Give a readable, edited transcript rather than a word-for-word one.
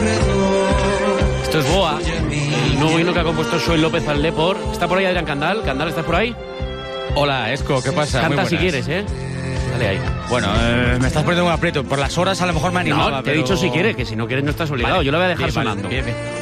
Esto es Boa, el nuevo himno que ha compuesto Xoel López al Depor. ¿Está por ahí Adrián Candal? ¿Candal, estás por ahí? Hola, Esco, ¿qué pasa? Canta si quieres, ¿eh? Dale ahí. Bueno, me estás poniendo un aprieto. Por las horas a lo mejor me animaba. No, te he dicho si quieres, que si no quieres no estás obligado. Vale, yo lo voy a dejar bien, sonando. Vale, bien.